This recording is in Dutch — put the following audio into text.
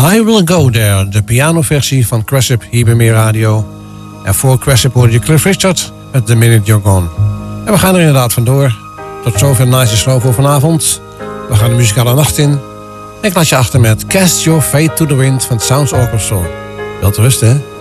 I Will Go There, de pianoversie van Cresip hier bij Meer Radio. En voor Cresip hoorde je Cliff Richard met The Minute You're Gone. En we gaan er inderdaad vandoor. Tot zover Nice Slow voor vanavond. We gaan de muzikale nacht in. En ik laat je achter met Cast Your Fate to the Wind van Sounds Orchestra. Wilt rusten, hè?